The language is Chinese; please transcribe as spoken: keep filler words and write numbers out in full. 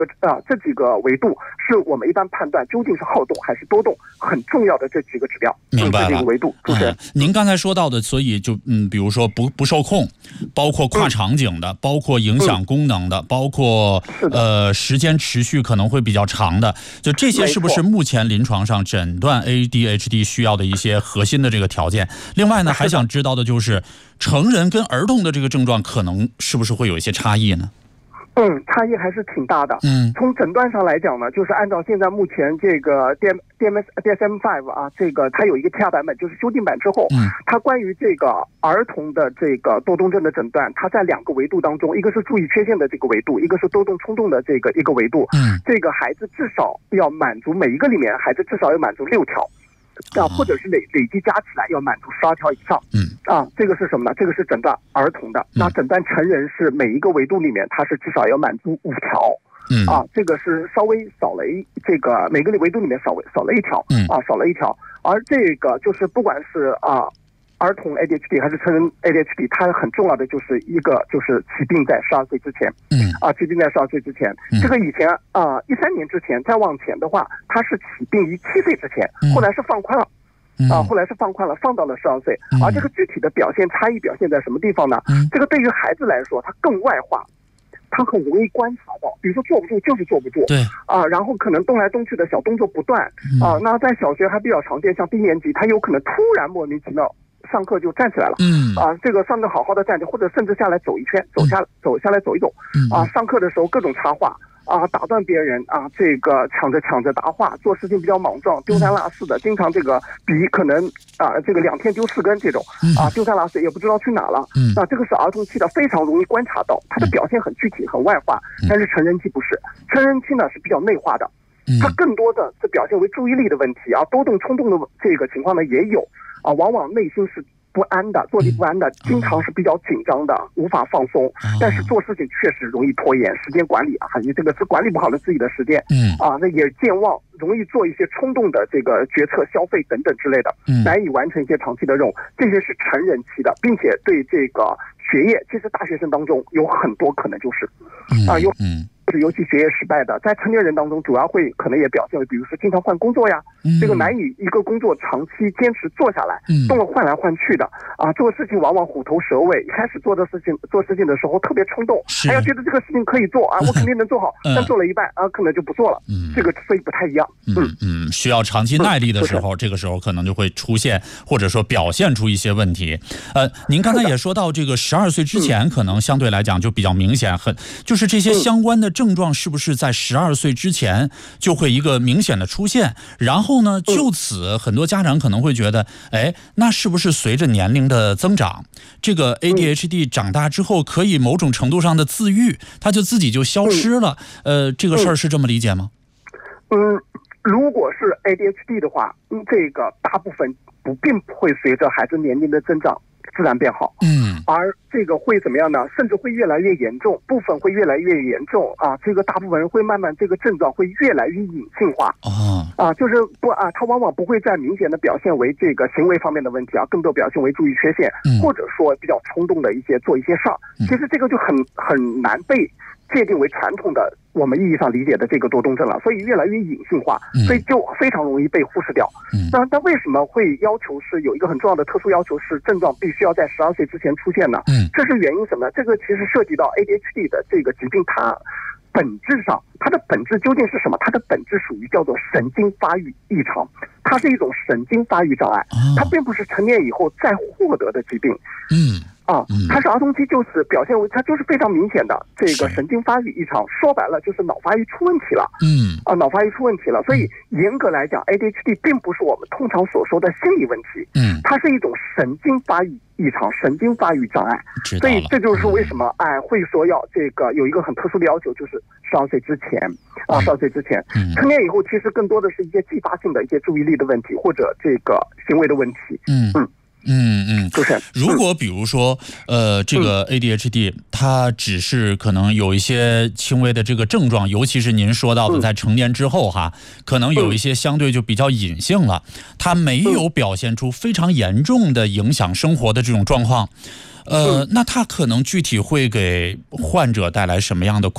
啊，这几个维度是我们一般判断究竟是好动还是多动很重要的这几个指标。 明白了， 这几个维度。主持人、 嗯，您刚才说到的，所以就嗯，比如说不不受控，包括跨场景的，嗯、包括影响功能的，嗯、包括呃时间持续可能会比较长的，就这些是不是目前临床上诊断 A D H D 需要的一些核心的这个条件？另外呢，还想知道的就是成人跟儿童的这个症状可能是不是会有一些差异呢？ 嗯，差异还是挺大的。 嗯， 从诊断上来讲呢，就是按照现在目前这个 D M D M S D S M 五 啊，这个它有一个 T R 版本，就是修订版之后， 嗯， 它关于这个儿童的这个多动症的诊断，它在两个维度当中，一个是注意缺陷的这个维度，一个是多动冲动的这个一个维度。 嗯， 这个孩子至少要满足每一个里面，孩子至少要满足六条。啊，或者是累累计加起来要满足十二条以上。 嗯， 啊，这个是什么呢？这个是诊断儿童的。那诊断成人是每一个维度里面，它是至少要满足五条。 嗯， 啊，这个是稍微少了一这个每个维度里面少少了一条。 嗯， 啊，少了一条。而这个就是不管是啊。儿童 A D H D 还是成人 A D H D， 它很重要的就是一个就是起病在十二岁之前。 嗯， 啊，起病在十二岁之前。 嗯、 这个以前啊，一三年之前再往前的话，它是起病于七岁之前， 嗯、 后来是放宽了。啊，后来是放宽了，放到了十二岁。 嗯、 而这个具体的表现差异表现在什么地方呢？ 嗯、 这个对于孩子来说，他更外化，他很容易观察到，比如说坐不住就是坐不住。 对。 啊，然后可能动来动去的小动作不断。啊，那在小学还比较常见，像低年级，他有可能突然莫名其妙。上课就站起来了， 嗯啊，这个上课好好的站着，或者甚至下来走一圈，走下、嗯、走下来走一走，啊，上课的时候各种插话啊，打断别人啊，这个抢着抢着答话，做事情比较莽撞，丢三落四的，经常这个笔可能啊，这个两天丢四根这种，啊，丢三落四也不知道去哪了， 嗯， 那这个是儿童期的，非常容易观察到，他的表现很具体很外化，但是成人期不是，成人期呢是比较内化的，它更多的是表现为注意力的问题啊，多动冲动的这个情况呢也有。啊，往往内心是不安的，坐立不安的，经常是比较紧张的，无法放松。但是做事情确实容易拖延，时间管理啊，你这个是管理不好了自己的时间。 嗯， 啊，那也健忘，容易做一些冲动的这个决策、消费等等之类的，难以完成一些长期的任务。这些是成人期的，并且对这个学业，其实大学生当中有很多可能就是啊有。嗯是尤其学业失败的，在成年人当中，主要会可能也表现为，比如说经常换工作呀，嗯、这个难以一个工作长期坚持做下来，嗯、动了换来换去的啊，做事情往往虎头蛇尾，一开始做的事情做事情的时候特别冲动，还要觉得这个事情可以做啊，我肯定能做好，嗯、但做了一半啊，可能就不做了，嗯、这个所以不太一样。 嗯嗯，需要长期耐力的时候，嗯、这个时候可能就会出现或者说表现出一些问题。呃，您刚才也说到这个十二岁之前，可能相对来讲就比较明显，很就是这些相关的症状是不是在十二岁之前就会一个明显的出现？然后呢，就此很多家长可能会觉得，哎，那是不是随着年龄的增长，这个 A D H D 长大之后可以某种程度上的自愈，它就自己就消失了？呃，这个事儿是这么理解吗？ 嗯，如果是 A D H D 的话，嗯，这个大部分不并不会随着孩子年龄的增长自然变好， 嗯， 而这个会怎么样呢？甚至会越来越严重，部分会越来越严重啊！这个大部分人会慢慢这个症状会越来越隐性化， 哦， 啊，就是不啊，它往往不会再明显的表现为这个行为方面的问题啊，更多表现为注意缺陷， 嗯、 或者说比较冲动的一些做一些事儿。其实这个就很很难被界定为传统的我们意义上理解的这个多动症了，所以越来越隐性化，所以就非常容易被忽视掉。 嗯， 那那为什么会要求是有一个很重要的特殊要求是症状必须要在十二岁之前出现呢？ 嗯， 这是原因什么？这个其实涉及到 A D H D 的这个疾病，它本质上它的本质究竟是什么？它的本质属于叫做神经发育异常，它是一种神经发育障碍，它并不是成年以后再获得的疾病。 嗯。 啊，它是儿童期，就是表现为它就是非常明显的这个神经发育异常，说白了就是脑发育出问题了。 嗯， 啊，脑发育出问题了，所以严格来讲 ，A D H D 并不是我们通常所说的心理问题， 嗯， 它是一种神经发育异常、神经发育障碍。所以这就是为什么哎会说要这个有一个很特殊的要求，就是十二岁之前啊，十二岁之前，成年以后其实更多的是一些继发性的一些注意力的问题或者这个行为的问题。 嗯嗯。嗯嗯， 就是如果比如说，呃，这个 A D H D 它只是可能有一些轻微的这个症状，尤其是您说到的在成年之后哈，可能有一些相对就比较隐性了，它没有表现出非常严重的影响生活的这种状况，呃，那它可能具体会给患者带来什么样的困